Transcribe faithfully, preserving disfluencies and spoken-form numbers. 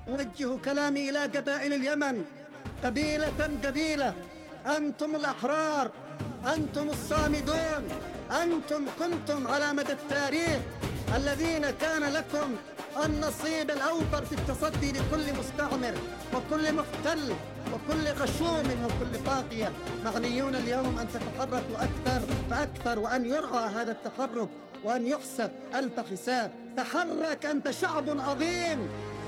أوجه كلامي إلى قبائل اليمن قبيلة قبيلة. أنتم الأحرار، أنتم الصامدون، أنتم كنتم على مدى التاريخ الذين كان لكم النصيب الأوفر في التصدي لكل مستعمر وكل محتل وكل غشوم وكل طاغية. معنيون اليوم أن تتحركوا أكثر فأكثر، وأن يرعى هذا التحرك وأن يحسب ألف حساب. تحرك، أنت شعب عظيم،